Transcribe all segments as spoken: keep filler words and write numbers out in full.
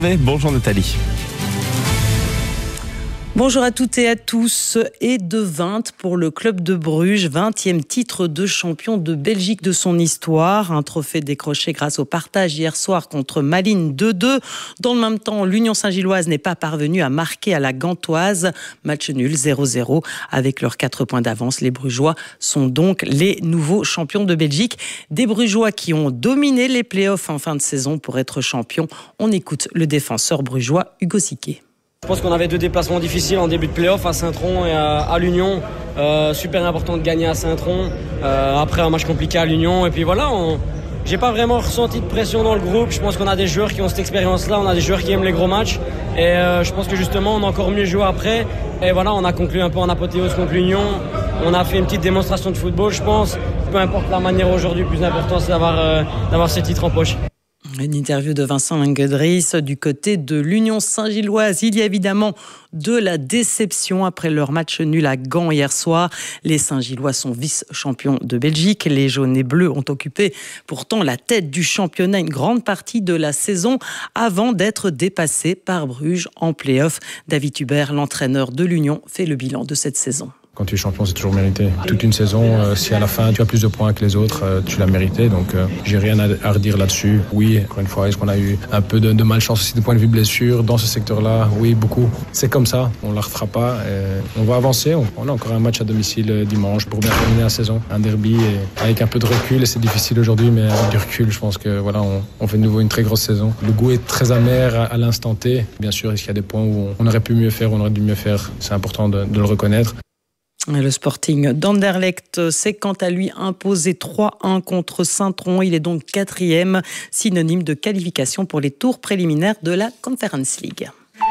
Bonjour Nathalie. Bonjour à toutes et à tous. Et de vingt pour le club de Bruges, vingtième titre de champion de Belgique de son histoire. Un trophée décroché grâce au partage hier soir contre Malines deux deux. Dans le même temps, l'Union Saint-Gilloise n'est pas parvenue à marquer à la Gantoise. Match nul zéro zéro. Avec leurs quatre points d'avance, les Brugeois sont donc les nouveaux champions de Belgique. Des Brugeois qui ont dominé les playoffs en fin de saison pour être champions. On écoute le défenseur brugeois Hugo Siquet. Je pense qu'on avait deux déplacements difficiles en début de play-off à Saint-Tron et à, à l'Union. Euh, super important de gagner à Saint-Tron. Euh, après un match compliqué à l'Union. Et puis voilà, on... j'ai pas vraiment ressenti de pression dans le groupe. Je pense qu'on a des joueurs qui ont cette expérience-là. On a des joueurs qui aiment les gros matchs. Et euh, je pense que justement, on a encore mieux joué après. Et voilà, on a conclu un peu en apothéose contre l'Union. On a fait une petite démonstration de football, je pense. Peu importe la manière aujourd'hui, le plus important, c'est d'avoir, euh, d'avoir ce titre en poche. Une interview de Vincent Languedris du côté de l'Union Saint-Gilloise. Il y a évidemment de la déception après leur match nul à Gand hier soir. Les Saint-Gillois sont vice-champions de Belgique. Les jaunes et bleus ont occupé pourtant la tête du championnat une grande partie de la saison avant d'être dépassés par Bruges en play-off. David Hubert, l'entraîneur de l'Union, fait le bilan de cette saison. Quand tu es champion, c'est toujours mérité. Toute une saison, euh, si à la fin tu as plus de points que les autres, euh, tu l'as mérité. Donc euh, j'ai rien à, à redire là-dessus. Oui, encore une fois, est-ce qu'on a eu un peu de, de malchance aussi du point de vue blessure dans ce secteur-là? Oui, beaucoup. C'est comme ça, on ne la refera pas. On va avancer. On, on a encore un match à domicile dimanche pour bien terminer la saison. Un derby et avec un peu de recul. Et c'est difficile aujourd'hui, mais avec du recul, je pense que voilà, on, on fait de nouveau une très grosse saison. Le goût est très amer à, à l'instant T. Bien sûr, est-ce qu'il y a des points où on aurait pu mieux faire, on aurait dû mieux faire? C'est important de, de le reconnaître. Le Sporting d'Anderlecht s'est quant à lui imposé trois un contre Saint-Tron. Il est donc quatrième, synonyme de qualification pour les tours préliminaires de la Conference League.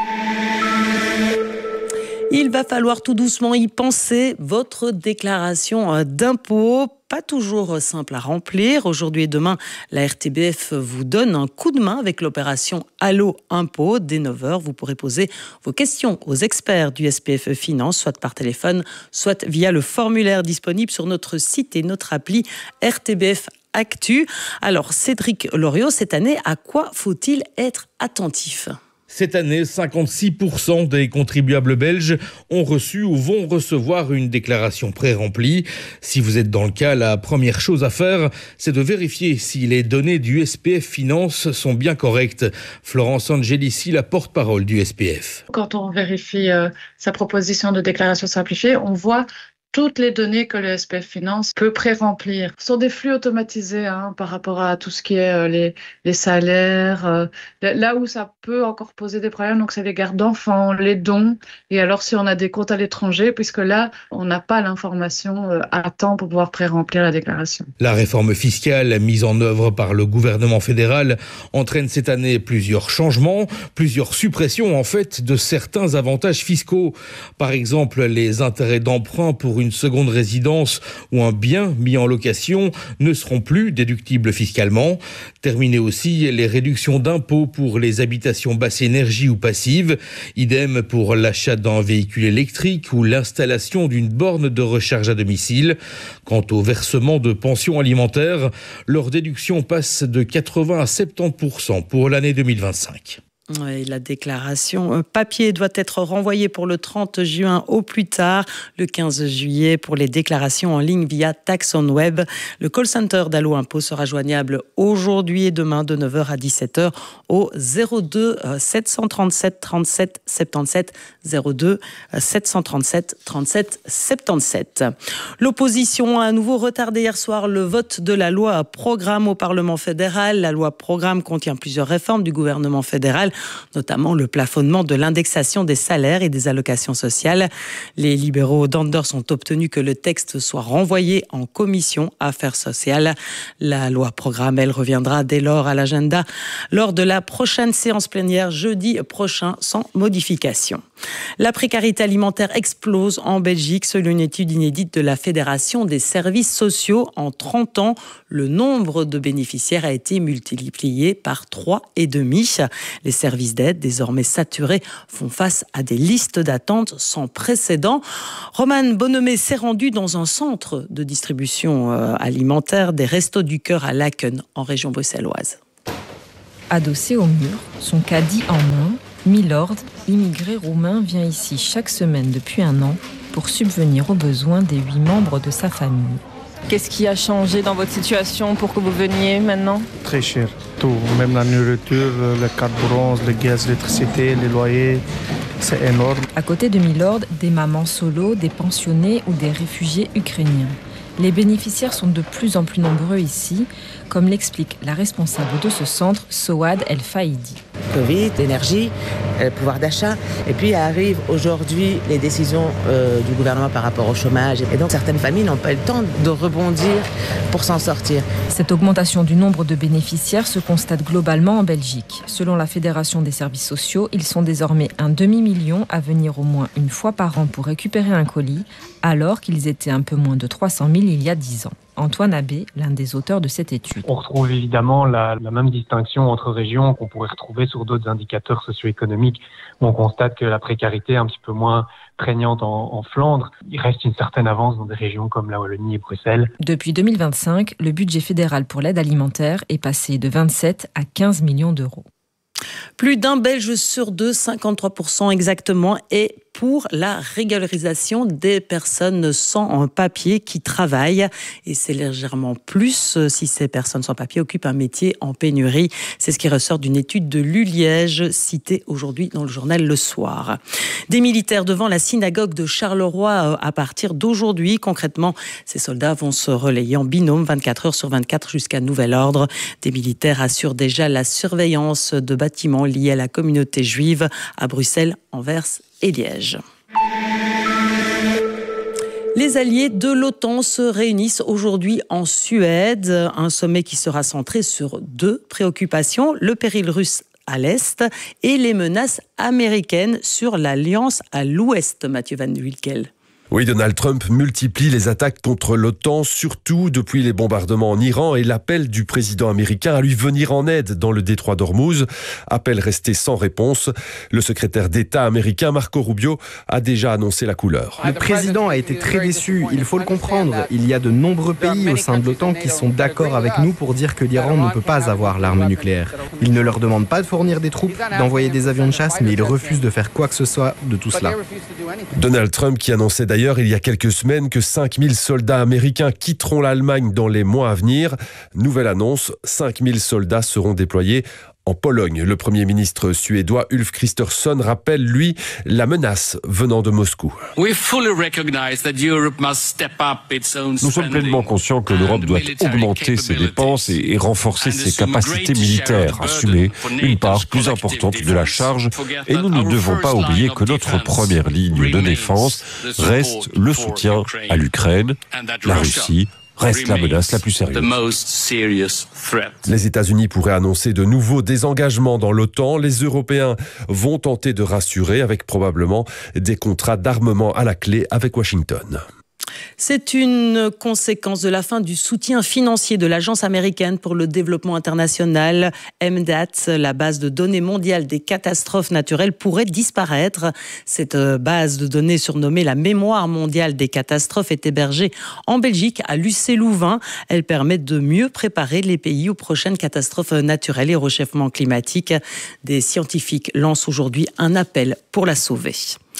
Il va falloir tout doucement y penser. Votre déclaration d'impôt, pas toujours simple à remplir. Aujourd'hui et demain, la R T B F vous donne un coup de main avec l'opération Allo Impôt. Dès neuf heures, vous pourrez poser vos questions aux experts du S P F Finance, soit par téléphone, soit via le formulaire disponible sur notre site et notre appli R T B F Actu. Alors, Cédric Loriot, cette année, à quoi faut-il être attentif ? Cette année, cinquante-six pour cent des contribuables belges ont reçu ou vont recevoir une déclaration pré-remplie. Si vous êtes dans le cas, la première chose à faire, c'est de vérifier si les données du S P F Finance sont bien correctes. Florence Angelici, la porte-parole du S P F. Quand on vérifie euh, sa proposition de déclaration simplifiée, on voit toutes les données que le S P F Finance peut pré-remplir. Ce sont des flux automatisés hein, par rapport à tout ce qui est euh, les, les salaires. Euh, là où ça peut encore poser des problèmes, donc c'est les gardes d'enfants, les dons. Et alors si on a des comptes à l'étranger, puisque là, on n'a pas l'information euh, à temps pour pouvoir pré-remplir la déclaration. La réforme fiscale mise en œuvre par le gouvernement fédéral entraîne cette année plusieurs changements, plusieurs suppressions en fait de certains avantages fiscaux. Par exemple, les intérêts d'emprunt pour une seconde résidence ou un bien mis en location ne seront plus déductibles fiscalement. Terminé aussi les réductions d'impôts pour les habitations basse énergie ou passives. Idem pour l'achat d'un véhicule électrique ou l'installation d'une borne de recharge à domicile. Quant au versement de pensions alimentaires, leur déduction passe de quatre-vingts à soixante-dix pour cent pour l'année deux mille vingt-cinq. Oui, la déclaration papier doit être renvoyée pour le trente juin au plus tard, le quinze juillet pour les déclarations en ligne via Taxon Web. Le call center d'Allo Impôt sera joignable aujourd'hui et demain de neuf heures à dix-sept heures au zéro deux sept cent trente-sept trente-sept soixante-dix-sept zéro deux sept cent trente-sept trente-sept soixante-dix-sept. L'opposition a à nouveau retardé hier soir le vote de la loi programme au Parlement fédéral. La loi programme contient plusieurs réformes du gouvernement fédéral, notamment le plafonnement de l'indexation des salaires et des allocations sociales. Les libéraux d'Anders ont obtenu que le texte soit renvoyé en commission affaires sociales. La loi programme, elle reviendra dès lors à l'agenda lors de la prochaine séance plénière jeudi prochain sans modification. La précarité alimentaire explose en Belgique. Selon une étude inédite de la Fédération des services sociaux, en trente ans, le nombre de bénéficiaires a été multiplié par trois virgule cinq. Les services d'aide, désormais saturés, font face à des listes d'attente sans précédent. Romane Bonhomé s'est rendue dans un centre de distribution alimentaire des Restos du Cœur à Laken, en région bruxelloise. Adossé au mur, son caddie en main, Milord, immigré roumain, vient ici chaque semaine depuis un an pour subvenir aux besoins des huit membres de sa famille. Qu'est-ce qui a changé dans votre situation pour que vous veniez maintenant ? Très cher, tout, même la nourriture, le carburant, le gaz, l'électricité, les loyers, c'est énorme. À côté de Milord, des mamans solo, des pensionnés ou des réfugiés ukrainiens. Les bénéficiaires sont de plus en plus nombreux ici, comme l'explique la responsable de ce centre, Soad El Faïdi. Covid, énergie, euh, pouvoir d'achat. Et puis arrivent aujourd'hui les décisions euh, du gouvernement par rapport au chômage. Et donc certaines familles n'ont pas le temps de rebondir pour s'en sortir. Cette augmentation du nombre de bénéficiaires se constate globalement en Belgique. Selon la Fédération des services sociaux, ils sont désormais un demi-million à venir au moins une fois par an pour récupérer un colis, alors qu'ils étaient un peu moins de trois cent mille il y a dix ans. Antoine Abbé, l'un des auteurs de cette étude. On retrouve évidemment la, la même distinction entre régions qu'on pourrait retrouver sur d'autres indicateurs socio-économiques où on constate que la précarité est un petit peu moins prégnante en, en Flandre. Il reste une certaine avance dans des régions comme la Wallonie et Bruxelles. Depuis deux mille vingt-cinq, le budget fédéral pour l'aide alimentaire est passé de vingt-sept à quinze millions d'euros. Plus d'un Belge sur deux, cinquante-trois pour cent exactement, est pour la régularisation des personnes sans papier qui travaillent. Et c'est légèrement plus si ces personnes sans papier occupent un métier en pénurie. C'est ce qui ressort d'une étude de l'U Liège, citée aujourd'hui dans le journal Le Soir. Des militaires devant la synagogue de Charleroi à partir d'aujourd'hui. Concrètement, ces soldats vont se relayer en binôme vingt-quatre heures sur vingt-quatre jusqu'à nouvel ordre. Des militaires assurent déjà la surveillance de bâtiments liés à la communauté juive à Bruxelles, Anvers et Liège. Les alliés de l'OTAN se réunissent aujourd'hui en Suède, un sommet qui sera centré sur deux préoccupations, le péril russe à l'Est et les menaces américaines sur l'Alliance à l'Ouest, Mathieu Van Wilkel. Oui, Donald Trump multiplie les attaques contre l'OTAN, surtout depuis les bombardements en Iran et l'appel du président américain à lui venir en aide dans le détroit d'Ormuz. Appel resté sans réponse. Le secrétaire d'État américain Marco Rubio a déjà annoncé la couleur. Le président a été très déçu, il faut le comprendre. Il y a de nombreux pays au sein de l'OTAN qui sont d'accord avec nous pour dire que l'Iran ne peut pas avoir l'arme nucléaire. Il ne leur demande pas de fournir des troupes, d'envoyer des avions de chasse, mais il refuse de faire quoi que ce soit de tout cela. Donald Trump qui annonçait d'ailleurs il y a quelques semaines que cinq mille soldats américains quitteront l'Allemagne dans les mois à venir. Nouvelle annonce, cinq mille soldats seront déployés en Pologne. Le Premier ministre suédois Ulf Kristersson rappelle, lui, la menace venant de Moscou. Nous sommes pleinement conscients que l'Europe doit augmenter ses dépenses et, et renforcer ses capacités militaires, assumer une part plus importante de la charge. Et nous ne devons pas oublier que notre première ligne de défense reste le soutien à l'Ukraine, la Russie, reste la menace la plus sérieuse. Les États-Unis pourraient annoncer de nouveaux désengagements dans l'OTAN. Les Européens vont tenter de rassurer avec probablement des contrats d'armement à la clé avec Washington. C'est une conséquence de la fin du soutien financier de l'Agence américaine pour le développement international. M D A T, la base de données mondiale des catastrophes naturelles, pourrait disparaître. Cette base de données surnommée la mémoire mondiale des catastrophes est hébergée en Belgique, à Lucé-Louvain. Elle permet de mieux préparer les pays aux prochaines catastrophes naturelles et au réchauffement climatique. Des scientifiques lancent aujourd'hui un appel pour la sauver.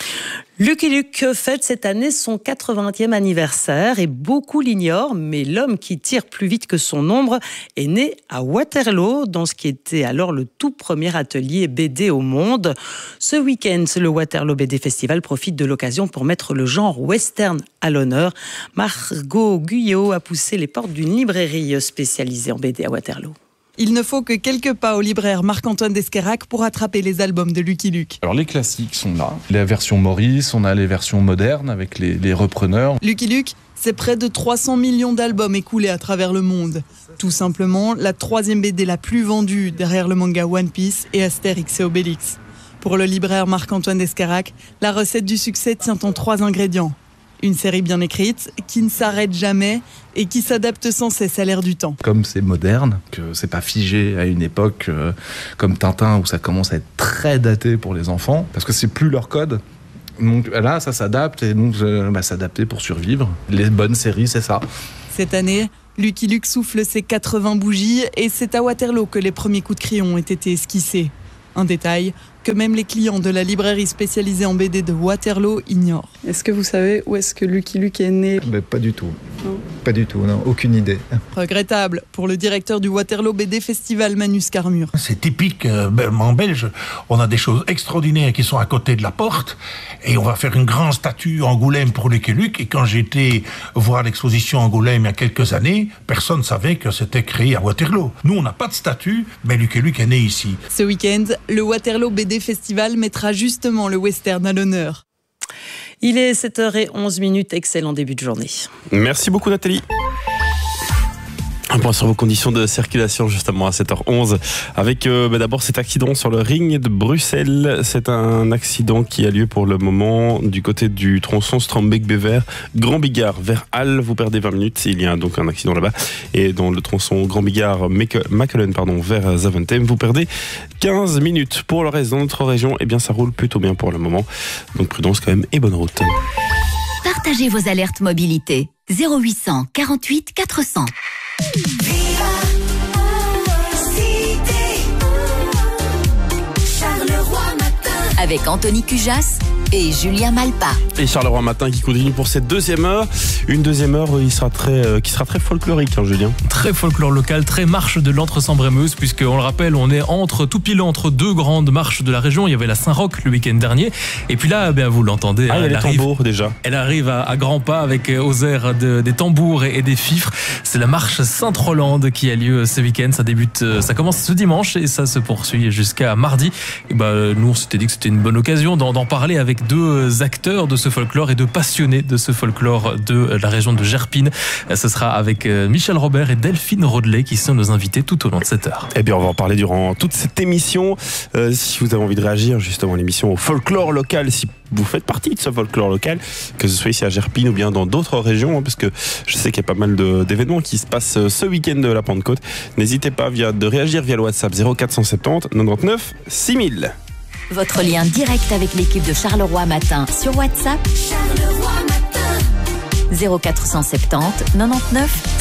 Lucky Luke fête cette année son quatre-vingtième anniversaire et beaucoup l'ignorent, mais l'homme qui tire plus vite que son ombre est né à Waterloo, dans ce qui était alors le tout premier atelier B D au monde. Ce week-end, le Waterloo B D Festival profite de l'occasion pour mettre le genre western à l'honneur. Margot Guyot a poussé les portes d'une librairie spécialisée en B D à Waterloo. Il ne faut que quelques pas au libraire Marc-Antoine d'Esquerrac pour attraper les albums de Lucky Luke. Alors les classiques sont là, la version Maurice, on a les versions modernes avec les, les repreneurs. Lucky Luke, c'est près de trois cents millions d'albums écoulés à travers le monde. Tout simplement, la troisième B D la plus vendue derrière le manga One Piece et Astérix et Obélix. Pour le libraire Marc-Antoine d'Esquerrac, la recette du succès tient en trois ingrédients. Une série bien écrite, qui ne s'arrête jamais et qui s'adapte sans cesse à l'ère du temps. Comme c'est moderne, que c'est pas figé à une époque euh, comme Tintin où ça commence à être très daté pour les enfants, parce que c'est plus leur code. Donc là, ça s'adapte et donc euh, bah, s'adapter pour survivre. Les bonnes séries, c'est ça. Cette année, Lucky Luke souffle ses quatre-vingts bougies et c'est à Waterloo que les premiers coups de crayon ont été esquissés. Un détail que même les clients de la librairie spécialisée en B D de Waterloo ignorent. Est-ce que vous savez où est-ce que Lucky Luke est né ? Ben, pas du tout. Non. Pas du tout, non, aucune idée. Regrettable pour le directeur du Waterloo B D Festival, Manu Scarmur. C'est typique euh, en belge. On a des choses extraordinaires qui sont à côté de la porte et on va faire une grande statue Angoulême pour Lucky Luke. Et quand j'étais voir l'exposition Angoulême il y a quelques années, personne ne savait que c'était créé à Waterloo. Nous, on n'a pas de statue, mais Lucky Luke est né ici. Ce week-end, le Waterloo B D Festival mettra justement le western à l'honneur. Il est sept heures onze minutes, excellent début de journée. Merci beaucoup Nathalie. Un point sur vos conditions de circulation justement à sept heures onze avec euh, bah d'abord cet accident sur le ring de Bruxelles. C'est un accident qui a lieu pour le moment du côté du tronçon Strombeek-Bever, Grand Bigard vers Halle. Vous perdez vingt minutes, il y a donc un accident là-bas. Et dans le tronçon Grand Bigard Mechelen pardon vers Zaventem, vous perdez quinze minutes. Pour le reste dans notre région, eh bien ça roule plutôt bien pour le moment. Donc prudence quand même et bonne route. Partagez vos alertes mobilité zéro huit cent quarante-huit quatre cents. Avec Anthony Cujas et Julien Malpa. Et Charleroi Matin qui continue pour cette deuxième heure. Une deuxième heure il sera très, euh, qui sera très folklorique, hein, Julien. Très folklore local, très marche de l'Entre-Sambre-et-Meuse, puisque on le rappelle, on est entre tout pile entre deux grandes marches de la région. Il y avait la Saint-Roch le week-end dernier. Et puis là, ben, vous l'entendez. Ah, il y a les arrive, tambours déjà. Elle arrive à, à grands pas avec euh, aux airs de, des tambours et, et des fifres. C'est la marche Sainte-Rolande qui a lieu ce week-end. Ça débute, euh, ça commence ce dimanche et ça se poursuit jusqu'à mardi. Et ben, nous, on s'était dit que c'était une bonne occasion d'en, d'en parler avec deux acteurs de ce folklore et deux passionnés de ce folklore de la région de Gerpine. Ce sera avec Michel Robert et Delphine Rodelet qui sont nos invités tout au long de cette heure. Eh bien, on va en parler durant toute cette émission. Euh, si vous avez envie de réagir justement à l'émission au folklore local, si vous faites partie de ce folklore local, que ce soit ici à Gerpine ou bien dans d'autres régions, hein, parce que je sais qu'il y a pas mal de, d'événements qui se passent ce week-end de la Pentecôte. N'hésitez pas via, de réagir via le WhatsApp zéro quatre cent soixante-dix quatre-vingt-neuf six mille. Votre lien direct avec l'équipe de Charleroi Matin sur WhatsApp. Charleroi Matin. zéro quatre cent soixante-dix quatre-vingt-neuf